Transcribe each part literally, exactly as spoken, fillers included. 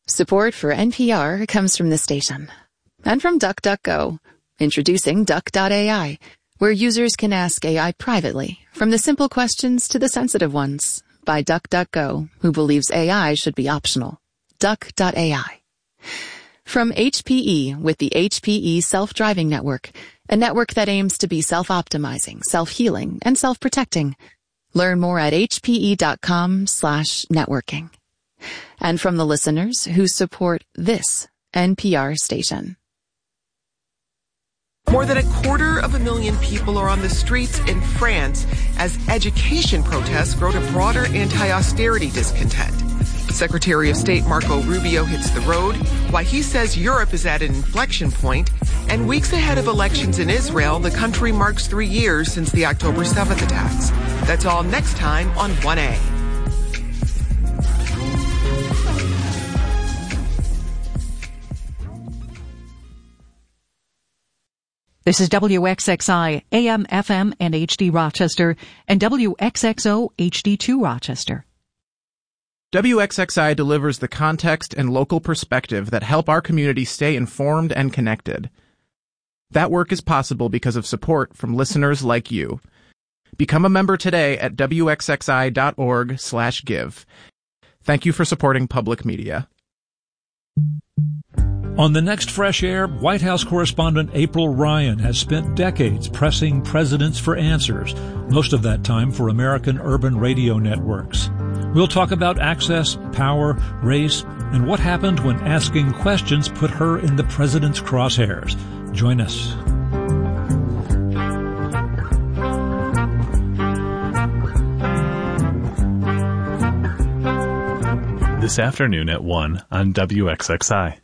Support for N P R comes from the station and from DuckDuckGo. Introducing Duck dot A I, where users can ask A I privately, from the simple questions to the sensitive ones, by DuckDuckGo, who believes A I should be optional. Duck dot A I. From H P E with the H P E Self-Driving Network, a network that aims to be self-optimizing, self-healing, and self-protecting. Learn more at hpe.com slash networking. And from the listeners who support this N P R station. More than a quarter of a million people are on the streets in France as education protests grow to broader anti-austerity discontent. Secretary of State Marco Rubio hits the road, why he says Europe is at an inflection point, and weeks ahead of elections in Israel, the country marks three years since the October seventh attacks. That's all next time on one A. This is W X X I, A M, F M, and H D Rochester, and W X X O H D two Rochester. W X X I delivers the context and local perspective that help our community stay informed and connected. That work is possible because of support from listeners like you. Become a member today at W X X I dot org slash give. Thank you for supporting public media. On the next Fresh Air, White House correspondent April Ryan has spent decades pressing presidents for answers, most of that time for American urban radio networks. We'll talk about access, power, race, and what happened when asking questions put her in the president's crosshairs. Join us. This afternoon at one on W X X I.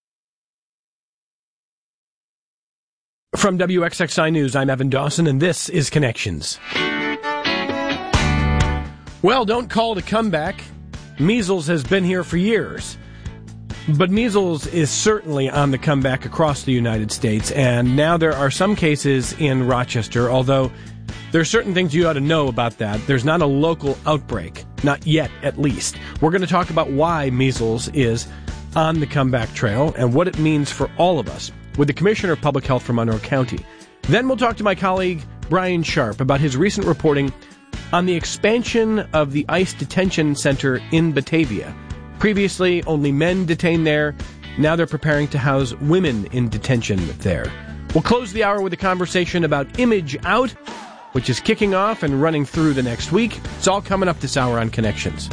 From W X X I News, I'm Evan Dawson, and this is Connections. Well, don't call it a comeback. Measles has been here for years. But measles is certainly on the comeback across the United States, and now there are some cases in Rochester, although there are certain things you ought to know about that. There's not a local outbreak, not yet at least. We're going to talk about why measles is on the comeback trail and what it means for all of us, with the Commissioner of Public Health for Monroe County. Then we'll talk to my colleague Brian Sharp about his recent reporting on the expansion of the ICE detention center in Batavia. Previously, only men detained there. Now they're preparing to house women in detention there. We'll close the hour with a conversation about Image Out, which is kicking off and running through the next week. It's all coming up this hour on Connections.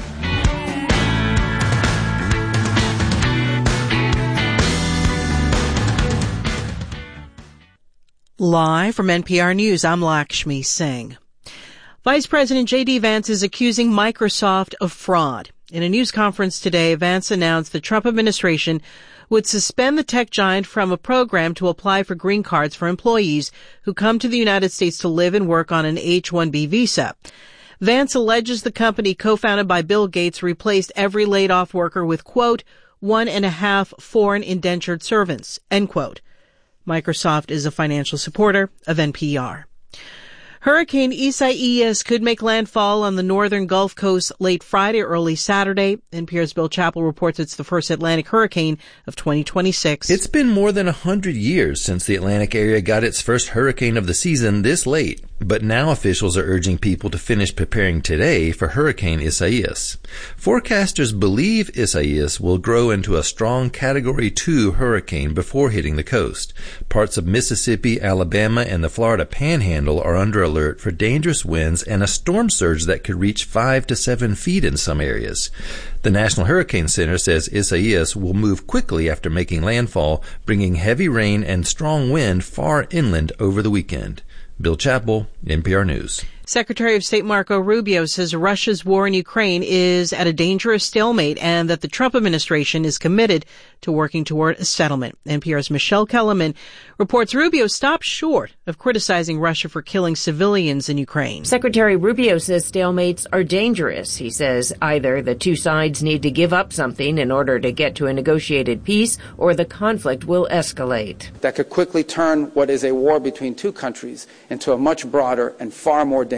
Live from N P R News, I'm Lakshmi Singh. Vice President J D. Vance is accusing Microsoft of fraud. In a news conference today, Vance announced the Trump administration would suspend the tech giant from a program to apply for green cards for employees who come to the United States to live and work on an H one B visa. Vance alleges the company co-founded by Bill Gates replaced every laid-off worker with, quote, one and a half foreign indentured servants, end quote. Microsoft is a financial supporter of N P R. Hurricane Isaias could make landfall on the northern Gulf Coast late Friday or early Saturday. N P R's Bill Chappell reports it's the first Atlantic hurricane of twenty twenty-six. It's been more than a hundred years since the Atlantic area got its first hurricane of the season this late. But now officials are urging people to finish preparing today for Hurricane Isaias. Forecasters believe Isaias will grow into a strong Category two hurricane before hitting the coast. Parts of Mississippi, Alabama, and the Florida Panhandle are under alert for dangerous winds and a storm surge that could reach five to seven feet in some areas. The National Hurricane Center says Isaias will move quickly after making landfall, bringing heavy rain and strong wind far inland over the weekend. Bill Chappell, N P R News. Secretary of State Marco Rubio says Russia's war in Ukraine is at a dangerous stalemate and that the Trump administration is committed to working toward a settlement. N P R's Michelle Kellerman reports Rubio stopped short of criticizing Russia for killing civilians in Ukraine. Secretary Rubio says stalemates are dangerous. He says either the two sides need to give up something in order to get to a negotiated peace or the conflict will escalate. That could quickly turn what is a war between two countries into a much broader and far more dangerous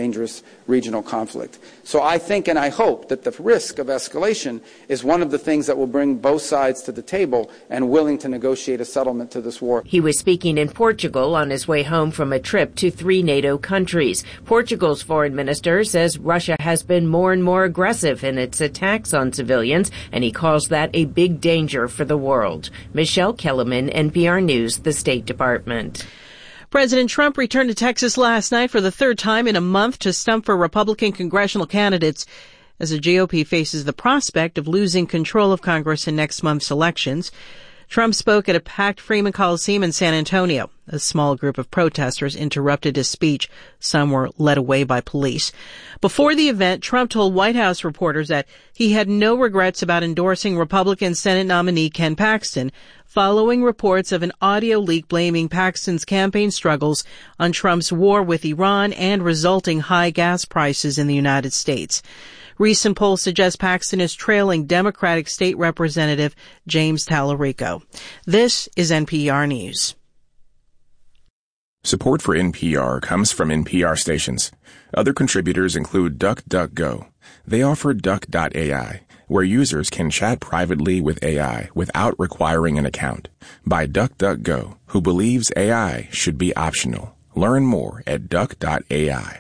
dangerous regional conflict. So I think and I hope that the risk of escalation is one of the things that will bring both sides to the table and willing to negotiate a settlement to this war. He was speaking in Portugal on his way home from a trip to three NATO countries. Portugal's foreign minister says Russia has been more and more aggressive in its attacks on civilians, and he calls that a big danger for the world. Michelle Kellerman, N P R News, the State Department. President Trump returned to Texas last night for the third time in a month to stump for Republican congressional candidates as the G O P faces the prospect of losing control of Congress in next month's elections. Trump spoke at a packed Freeman Coliseum in San Antonio. A small group of protesters interrupted his speech. Some were led away by police. Before the event, Trump told White House reporters that he had no regrets about endorsing Republican Senate nominee Ken Paxton, following reports of an audio leak blaming Paxton's campaign struggles on Trump's war with Iran and resulting high gas prices in the United States. Recent polls suggest Paxton is trailing Democratic State Representative James Tallarico. This is N P R News. Support for N P R comes from N P R stations. Other contributors include DuckDuckGo. They offer Duck dot A I, where users can chat privately with A I without requiring an account. By DuckDuckGo, who believes A I should be optional. Learn more at Duck dot A I.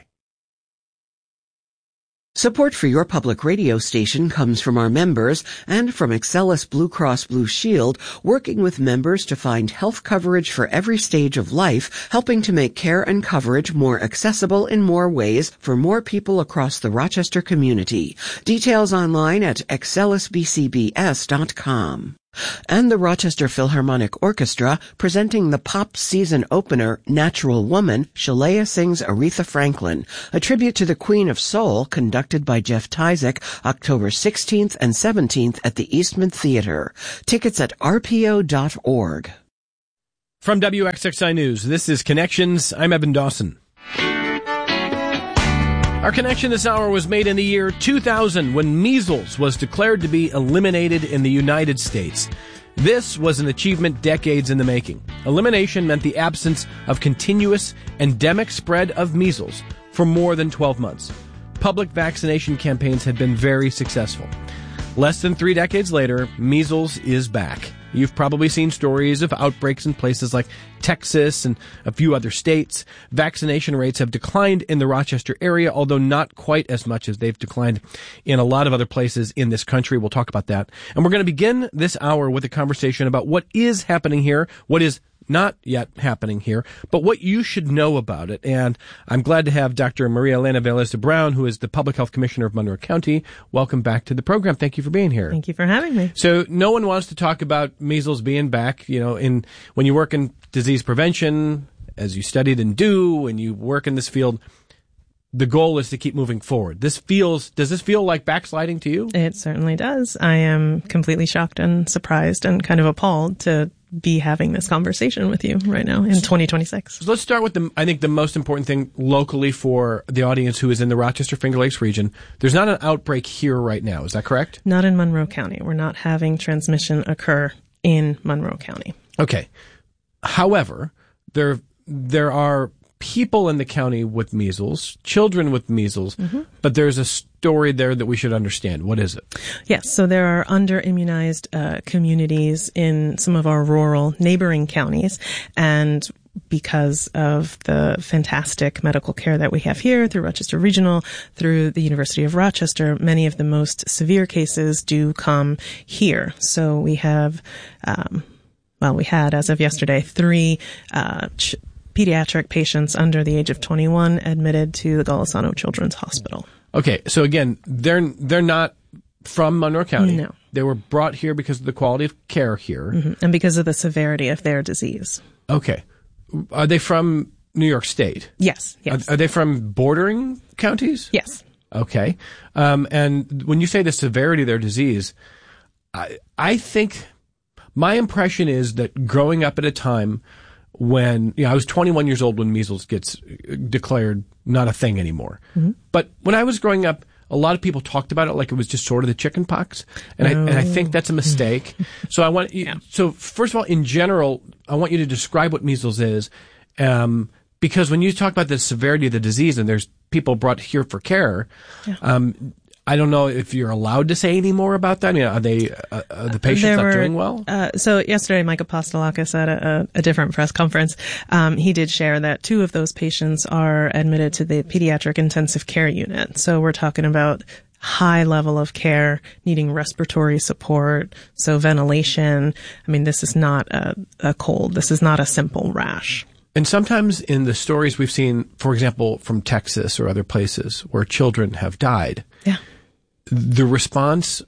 Support for your public radio station comes from our members and from Excellus Blue Cross Blue Shield, working with members to find health coverage for every stage of life, helping to make care and coverage more accessible in more ways for more people across the Rochester community. Details online at excellus b c b s dot com. And the Rochester Philharmonic Orchestra, presenting the pop season opener, Natural Woman, Shalea sings Aretha Franklin, a tribute to the Queen of Soul, conducted by Jeff Tyzik, October sixteenth and seventeenth at the Eastman Theater. Tickets at r p o dot org. From W X X I News, this is Connections. I'm Evan Dawson. Our connection this hour was made in the year two thousand when measles was declared to be eliminated in the United States. This was an achievement decades in the making. Elimination meant the absence of continuous endemic spread of measles for more than twelve months. Public vaccination campaigns had been very successful. Less than three decades later, measles is back. You've probably seen stories of outbreaks in places like Texas and a few other states. Vaccination rates have declined in the Rochester area, although not quite as much as they've declined in a lot of other places in this country. We'll talk about that. And we're going to begin this hour with a conversation about what is happening here, what is not yet happening here, but what you should know about it. And I'm glad to have Doctor Maria Elena Velez de Brown, who is the Public Health Commissioner of Monroe County. Welcome back to the program. Thank you for being here. Thank you for having me. So no one wants to talk about measles being back. You know, in when you work in disease prevention, as you studied and do, and you work in this field, the goal is to keep moving forward. This feels, does this feel like backsliding to you? It certainly does. I am completely shocked and surprised and kind of appalled to be having this conversation with you right now in twenty twenty-six. So let's start with the, I think the most important thing locally for the audience who is in the Rochester Finger Lakes region. There's not an outbreak here right now. Is that correct? Not in Monroe County. We're not having transmission occur in Monroe County. Okay. However, there, there are people in the county with measles, children with measles, mm-hmm. but there's a story there that we should understand. What is it? Yes, so there are under-immunized uh, communities in some of our rural neighboring counties, and because of the fantastic medical care that we have here through Rochester Regional, through the University of Rochester, many of the most severe cases do come here. So we have, um, well, we had, as of yesterday, three uh ch- pediatric patients under the age of twenty-one admitted to the Golisano Children's Hospital. Okay, so again, they're they're not from Monroe County. No. They were brought here because of the quality of care here. Mm-hmm. And because of the severity of their disease. Okay. Are they from New York State? Yes, yes. Are, are they from bordering counties? Yes. Okay. Um, and when you say the severity of their disease, I, I think my impression is that growing up at a time when, you know, I was twenty-one years old when measles gets declared not a thing anymore. Mm-hmm. But when I was growing up, a lot of people talked about it like it was just sort of the chicken pox. And, oh. I, and I think that's a mistake. So I want, yeah. so first of all, in general, I want you to describe what measles is, um, because when you talk about the severity of the disease and there's people brought here for care, yeah. um, I don't know if you're allowed to say any more about that. I mean, are they, uh, are the patients There not were, doing well? Uh, so yesterday, Mike Apostolakis at a, a different press conference, um, he did share that two of those patients are admitted to the pediatric intensive care unit. So we're talking about high level of care, needing respiratory support, so ventilation. I mean, this is not a, a cold. This is not a simple rash. And sometimes in the stories we've seen, for example, from Texas or other places where children have died, yeah. the response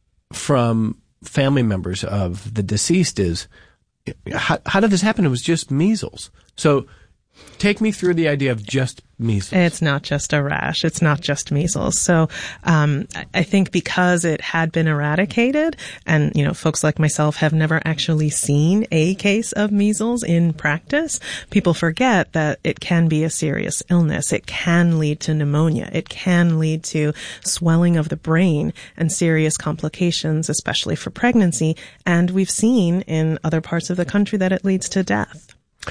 from family members of the deceased is, how, how did this happen? It was just measles. So take me through the idea of just measles. It's not just a rash. It's not just measles. So um, I think because it had been eradicated, and you know, folks like myself have never actually seen a case of measles in practice, people forget that it can be a serious illness. It can lead to pneumonia. It can lead to swelling of the brain and serious complications, especially for pregnancy. And we've seen in other parts of the country that it leads to death.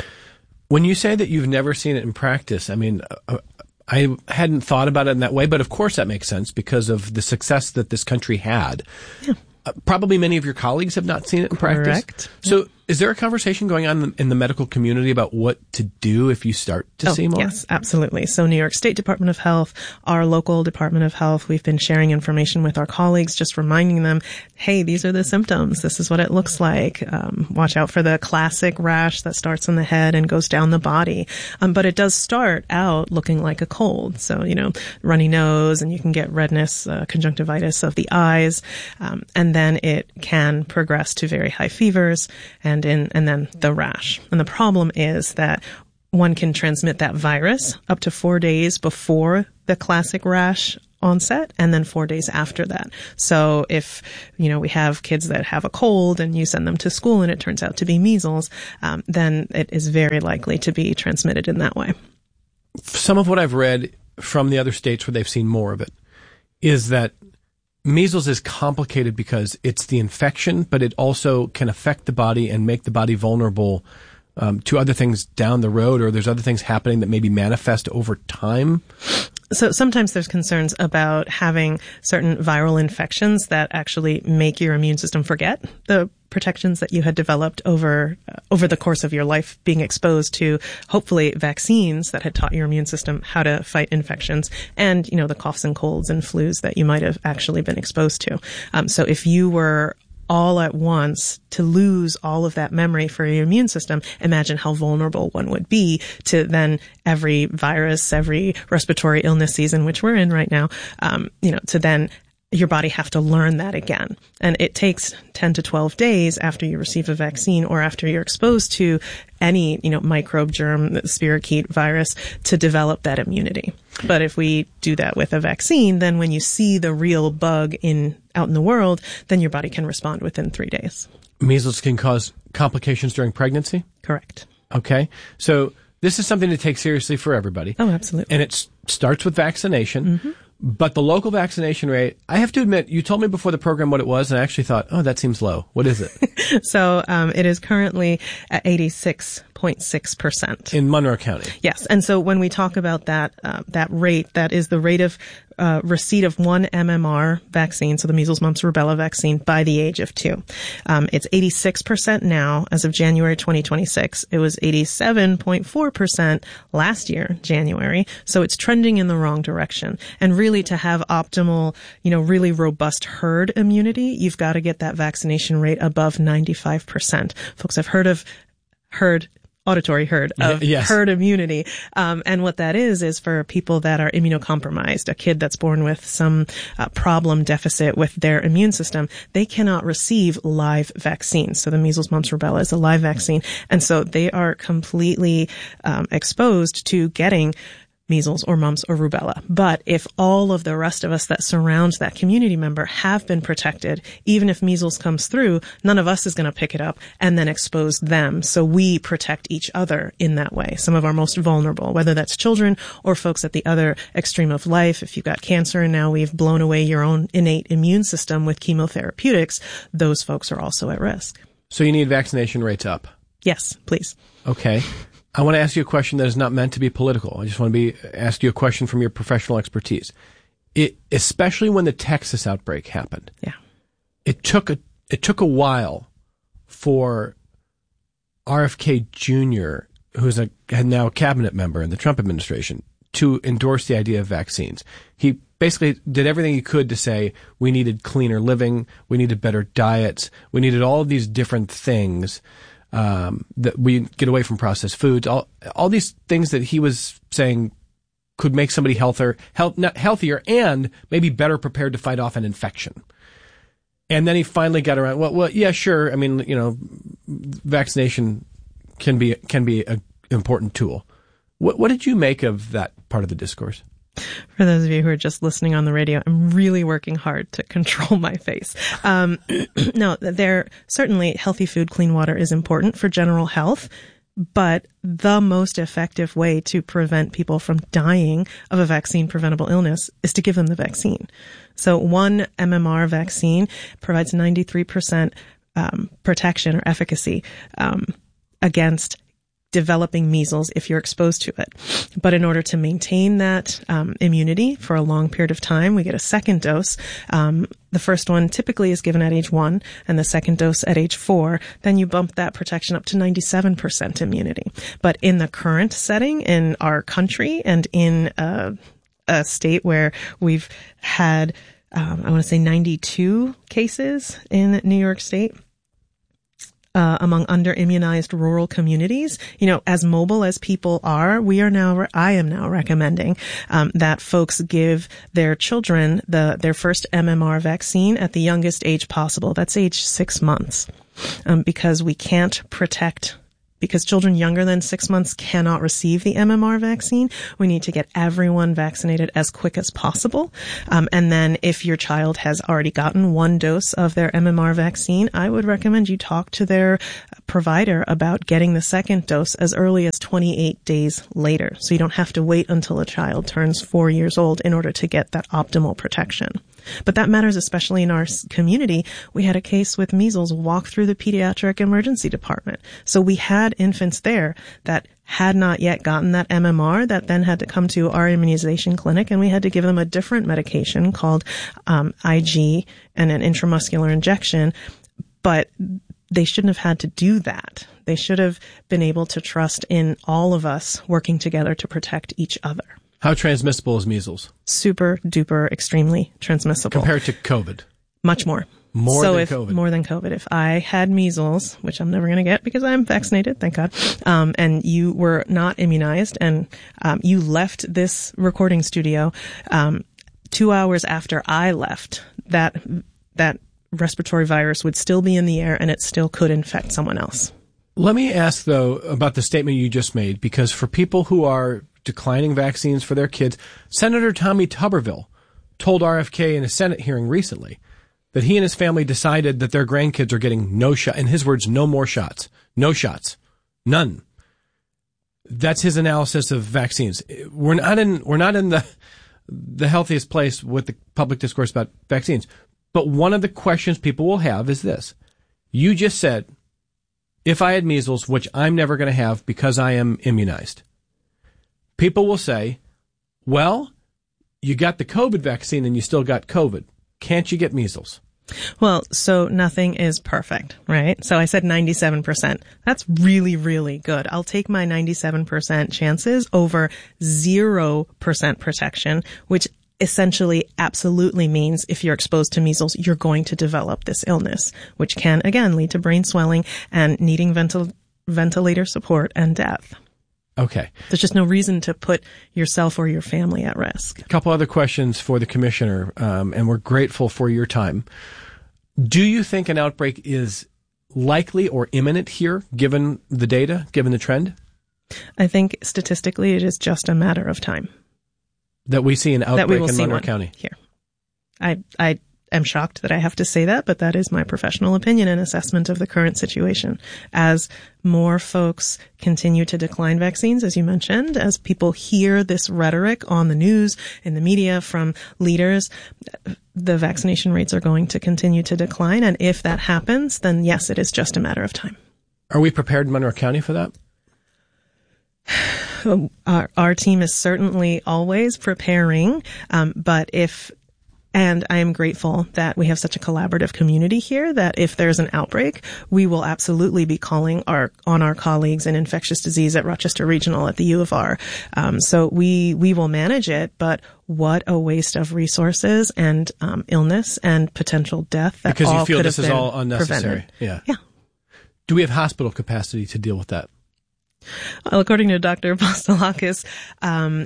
When you say that you've never seen it in practice, I mean, uh, I hadn't thought about it in that way, but of course that makes sense because of the success that this country had. Yeah. Uh, probably many of your colleagues have not seen it in Correct. practice. So is there a conversation going on in the, in the medical community about what to do if you start to oh, see more? Yes, absolutely. So New York State Department of Health, our local Department of Health, we've been sharing information with our colleagues, just reminding them, hey, these are the symptoms. This is what it looks like. Um, watch out for the classic rash that starts on the head and goes down the body. Um, but it does start out looking like a cold. So, you know, runny nose, and you can get redness, uh, conjunctivitis of the eyes. Um, and then it can progress to very high fevers and in, and then the rash. And the problem is that one can transmit that virus up to four days before the classic rash onset and then four days after that. So if, you know, we have kids that have a cold and you send them to school and it turns out to be measles, um, then it is very likely to be transmitted in that way. Some of what I've read from the other states where they've seen more of it is that measles is complicated because it's the infection, but it also can affect the body and make the body vulnerable um, to other things down the road, or there's other things happening that maybe manifest over time. So sometimes there's concerns about having certain viral infections that actually make your immune system forget the protections that you had developed over uh, over the course of your life, being exposed to hopefully vaccines that had taught your immune system how to fight infections, and you know the coughs and colds and flus that you might have actually been exposed to. Um, so if you were all at once to lose all of that memory for your immune system, imagine how vulnerable one would be to then every virus, every respiratory illness season, which we're in right now, um, you know, to then your body have to learn that again. And it takes ten to twelve days after you receive a vaccine or after you're exposed to any, you know, microbe, germ, spirochete, virus to develop that immunity. But if we do that with a vaccine, then when you see the real bug in out in the world, then your body can respond within three days. Measles can cause complications during pregnancy? Correct. Okay. So this is something to take seriously for everybody. Oh, absolutely. And it s- starts with vaccination. Mm-hmm. But the local vaccination rate, I have to admit, you told me before the program what it was, and I actually thought, oh, that seems low. What is it? So um, it is currently at eighty-six point six percent. In Monroe County? Yes. And so when we talk about that uh, that rate, that is the rate of uh, receipt of one M M R vaccine, so the measles, mumps, rubella vaccine, by the age of two. Um, it's eighty-six percent now as of January twenty twenty-six. It was eighty-seven point four percent last year, January. So it's trending in the wrong direction. And really, to have optimal, you know, really robust herd immunity, you've got to get that vaccination rate above ninety-five percent. Folks, I've heard of herd auditory herd of yes. herd immunity. Um, and what that is, is for people that are immunocompromised, a kid that's born with some uh, problem deficit with their immune system, they cannot receive live vaccines. So the measles, mumps, rubella is a live vaccine. And so they are completely um, exposed to getting measles or mumps or rubella. But if all of the rest of us that surround that community member have been protected, even if measles comes through, none of us is going to pick it up and then expose them. So we protect each other in that way. Some of our most vulnerable, whether that's children or folks at the other extreme of life. If you've got cancer and now we've blown away your own innate immune system with chemotherapeutics, those folks are also at risk. So you need vaccination rates up? Yes, please. Okay. I want to ask you a question that is not meant to be political. I just want to be ask you a question from your professional expertise. It, especially when the Texas outbreak happened. Yeah. It took a it took a while for R F K Junior, who's a now a cabinet member in the Trump administration, to endorse the idea of vaccines. He basically did everything he could to say we needed cleaner living, we needed better diets, we needed all of these different things. Um, that we get away from processed foods, all all these things that he was saying could make somebody healthier, health, not healthier, and maybe better prepared to fight off an infection. And then he finally got around. Well, well, yeah, sure. I mean, you know, vaccination can be can be an important tool. What what did you make of that part of the discourse? For those of you who are just listening on the radio, I'm really working hard to control my face. Um, no, there certainly healthy food, clean water is important for general health, but the most effective way to prevent people from dying of a vaccine-preventable illness is to give them the vaccine. So one M M R vaccine provides ninety-three percent um, protection or efficacy um, against developing measles if you're exposed to it. But in order to maintain that um, immunity for a long period of time, we get a second dose. Um, the first one typically is given at age one and the second dose at age four. Then you bump that protection up to ninety-seven percent immunity. But in the current setting in our country and in uh, a state where we've had, um, I want to say ninety-two cases in New York State, Uh, among under-immunized rural communities, you know, as mobile as people are, we are now, I am now recommending, um, that folks give their children the, their first M M R vaccine at the youngest age possible. That's age six months. Um, because we can't protect, because children younger than six months cannot receive the M M R vaccine. We need to get everyone vaccinated as quick as possible. Um, and then if your child has already gotten one dose of their M M R vaccine, I would recommend you talk to their provider about getting the second dose as early as twenty-eight days later. So you don't have to wait until a child turns four years old in order to get that optimal protection. But that matters especially in our community. We had a case with measles walk through the pediatric emergency department. So we had infants there that had not yet gotten that M M R that then had to come to our immunization clinic, and we had to give them a different medication called um, I G and an intramuscular injection. But they shouldn't have had to do that. They should have been able to trust in all of us working together to protect each other. How transmissible is measles? Super duper extremely transmissible. Compared to COVID? Much more. More so than if, COVID? More than COVID. If I had measles, which I'm never going to get because I'm vaccinated, thank God, um, and you were not immunized and um, you left this recording studio um, two hours after I left, that that respiratory virus would still be in the air and it still could infect someone else. Let me ask, though, about the statement you just made, because for people who are declining vaccines for their kids, Senator Tommy Tuberville told R F K in a Senate hearing recently that he and his family decided that their grandkids are getting no shot. In his words, no more shots. No shots. None. That's his analysis of vaccines. We're not in, we're not in the, the healthiest place with the public discourse about vaccines. But one of the questions people will have is this. You just said, if I had measles, which I'm never going to have because I am immunized, people will say, well, you got the COVID vaccine and you still got COVID. Can't you get measles? Well, so nothing is perfect, right? So I said ninety-seven percent. That's really, really good. I'll take my ninety-seven percent chances over zero percent protection, which essentially absolutely means if you're exposed to measles, you're going to develop this illness, which can, again, lead to brain swelling and needing ventil- ventilator support and death. Okay. There's just no reason to put yourself or your family at risk. A couple other questions for the commissioner, um, and we're grateful for your time. Do you think an outbreak is likely or imminent here, given the data, given the trend? I think statistically it is just a matter of time. That we see an outbreak in Monroe County? Here. I, I am shocked that I have to say that, but that is my professional opinion and assessment of the current situation. As more folks continue to decline vaccines, as you mentioned, as people hear this rhetoric on the news, in the media from leaders, the vaccination rates are going to continue to decline. And if that happens, then yes, it is just a matter of time. Are we prepared in Monroe County for that? Our, our team is certainly always preparing, um, but if And I am grateful that we have such a collaborative community here that if there's an outbreak, we will absolutely be calling our on our colleagues in infectious disease at Rochester Regional at the U of R. Um, so we we will manage it, but what a waste of resources and um, illness and potential death that because all you feel could this have is been all unnecessary. prevented. Yeah. Yeah. Do we have hospital capacity to deal with that? Well, according to Doctor Apostolakis, um,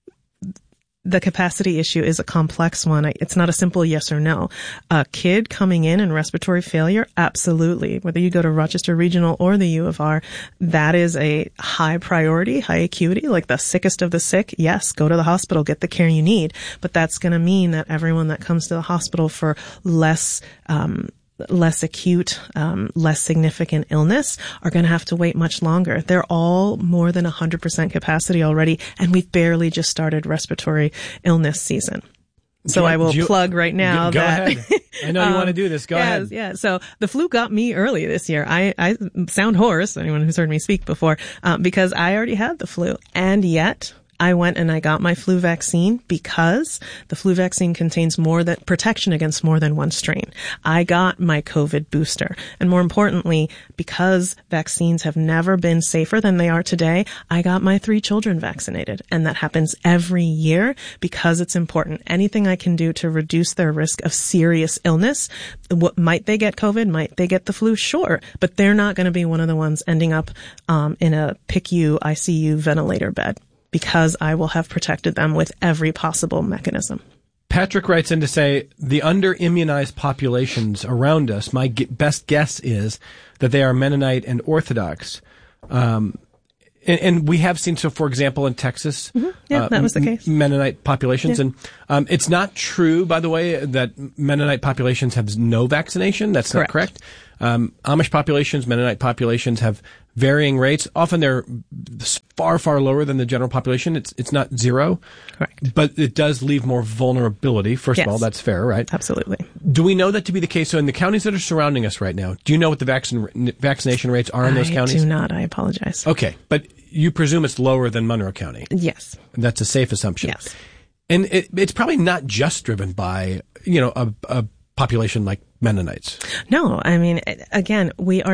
the capacity issue is a complex one. It's not a simple yes or no. A kid coming in and respiratory failure, absolutely. Whether you go to Rochester Regional or the U of R, that is a high priority, high acuity, like the sickest of the sick. Yes, go to the hospital, get the care you need. But that's going to mean that everyone that comes to the hospital for less, um, less acute, um, less significant illness are going to have to wait much longer. They're all more than one hundred percent capacity already, and we've barely just started respiratory illness season. So you, I will you, plug right now go that ahead. I know you um, want to do this. Go yes, ahead. Yeah. So the flu got me early this year. I, I sound hoarse, anyone who's heard me speak before, um, because I already had the flu, and yet I went and I got my flu vaccine because the flu vaccine contains more than protection against more than one strain. I got my COVID booster. And more importantly, because vaccines have never been safer than they are today, I got my three children vaccinated. And that happens every year because it's important. Anything I can do to reduce their risk of serious illness. What, might they get COVID? Might they get the flu? Sure. But they're not going to be one of the ones ending up um, in a P I C U, I C U ventilator bed, because I will have protected them with every possible mechanism. Patrick writes in to say, the under-immunized populations around us, my g- best guess is that they are Mennonite and Orthodox. Um, and, and we have seen, so for example, in Texas, mm-hmm. yeah, uh, that was the case. Mennonite populations. Yeah. And um, it's not true, by the way, that Mennonite populations have no vaccination. That's correct. not correct. Um, Amish populations, Mennonite populations have varying rates. Often they're far, far lower than the general population. It's it's not zero. Correct. But it does leave more vulnerability. First yes. of all, that's fair, right? Absolutely. Do we know that to be the case? So in the counties that are surrounding us right now, do you know what the vaccine, vaccination rates are in those I counties? I do not. I apologize. Okay. But you presume it's lower than Monroe County? Yes. That's a safe assumption. Yes. And it, it's probably not just driven by, you know, a, a population like Mennonites. No, I mean, again, we are